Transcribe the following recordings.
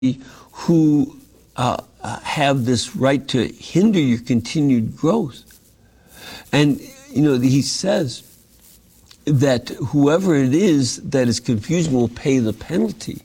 who have this right to hinder your continued growth. And, he says that whoever it is that is confused will pay the penalty.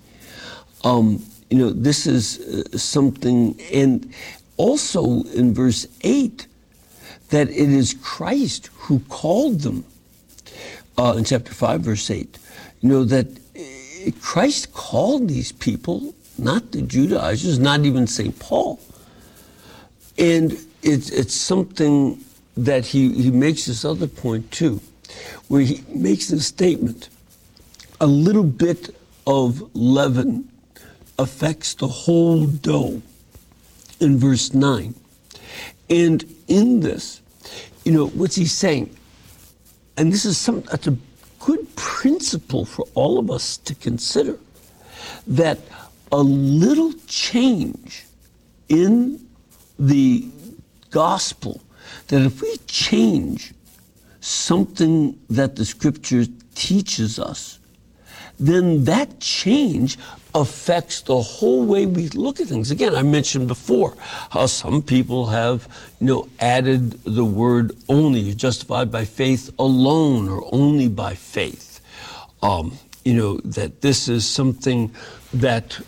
This is something, and also in verse 8, that it is Christ who called them. In chapter 5, verse 8, that Christ called these people, not the Judaizers, not even St. Paul. And it's something that he makes this other point too, where he makes the statement, a little bit of leaven affects the whole dough, in verse 9. And in this, what's he saying? And this is that's a good principle for all of us to consider, that a little change in the gospel, that if we change something that the scripture teaches us, then that change affects the whole way we look at things. Again, I mentioned before how some people have, added the word only, you're justified by faith alone or only by faith. That this is something that,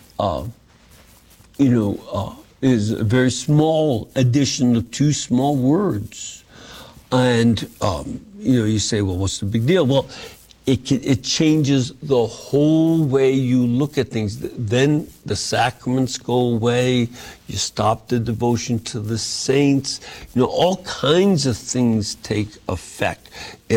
is a very small addition of two small words. And, you say, well, what's the big deal? Well, it changes the whole way you look at things. Then the sacraments go away. You stop the devotion to the saints. All kinds of things take effect.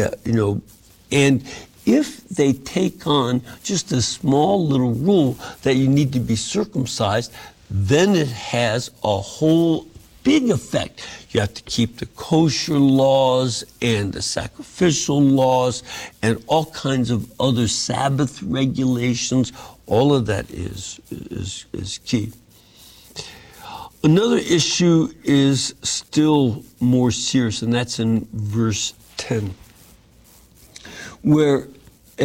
And if they take on just a small little rule that you need to be circumcised, then it has a whole big effect. You have to keep the kosher laws and the sacrificial laws and all kinds of other Sabbath regulations. All of that is key. Another issue is still more serious, and that's in verse 10, where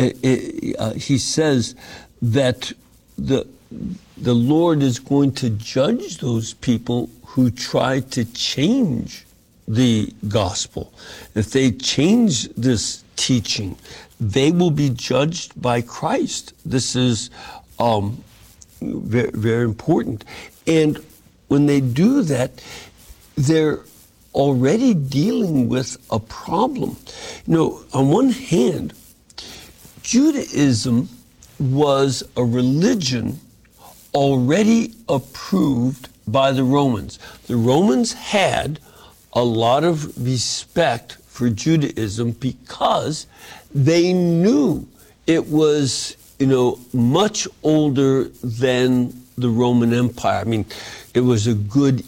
he says that the Lord is going to judge those people who try to change the gospel. If they change this teaching, they will be judged by Christ. This is very, very important. And when they do that, they're already dealing with a problem. On one hand, Judaism was a religion already approved by the Romans. The Romans had a lot of respect for Judaism because they knew it was, much older than the Roman Empire. I mean, it was a good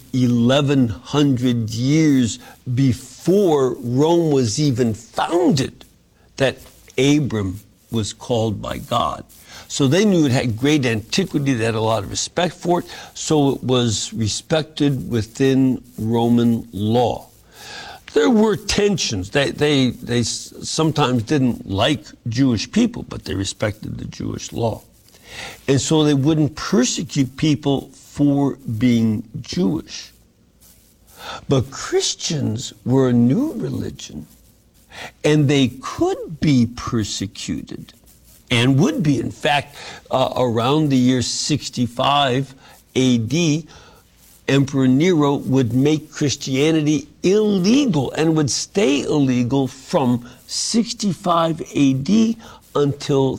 1,100 years before Rome was even founded that Abram was called by God. So they knew it had great antiquity, they had a lot of respect for it, so it was respected within Roman law. There were tensions. They sometimes didn't like Jewish people, but they respected the Jewish law. And so they wouldn't persecute people for being Jewish. But Christians were a new religion, and they could be persecuted. And would be. In fact, around the year 65 AD, Emperor Nero would make Christianity illegal and would stay illegal from 65 AD until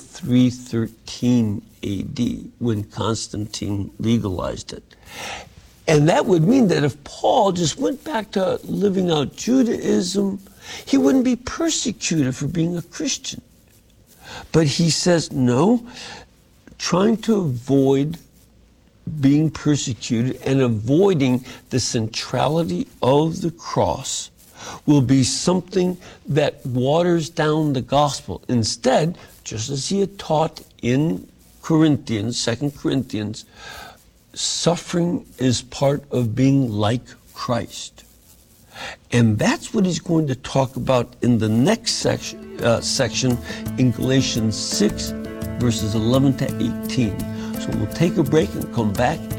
313 AD, when Constantine legalized it. And that would mean that if Paul just went back to living out Judaism, he wouldn't be persecuted for being a Christian. But he says, no, trying to avoid being persecuted and avoiding the centrality of the cross will be something that waters down the gospel. Instead, just as he had taught in Corinthians, 2 Corinthians, suffering is part of being like Christ. And that's what he's going to talk about in the next section in Galatians 6, verses 11 to 18. So we'll take a break and come back